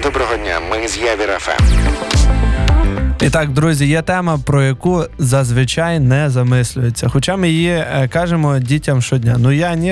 Доброго дня, ми з Явір ФМ. І так, друзі, є тема, про яку зазвичай не замислюються. Хоча ми її кажемо дітям щодня. Ну я ні,